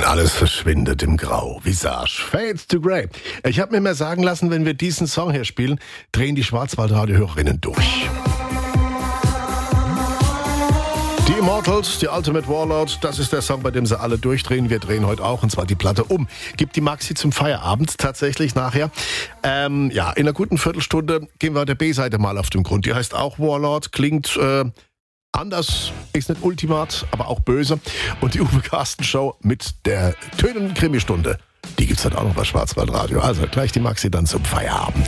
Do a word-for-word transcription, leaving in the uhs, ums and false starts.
alles verschwindet im Grau. Visage fades to grey. Ich habe mir mal sagen lassen, wenn wir diesen Song hier spielen, drehen die Schwarzwaldradio-Hörerinnen durch. Die Immortals, die Ultimate Warlord, das ist der Song, bei dem sie alle durchdrehen. Wir drehen heute auch, und zwar die Platte um. Gibt die Maxi zum Feierabend tatsächlich nachher. Ähm, ja, in einer guten Viertelstunde gehen wir der B-Seite mal auf den Grund. Die heißt auch Warlord, klingt äh, anders, ist nicht Ultimat, aber auch böse. Und die Uwe Carsten Show mit der tönenden Krimistunde, die gibt's halt auch noch bei Schwarzwaldradio. Also gleich die Maxi dann zum Feierabend.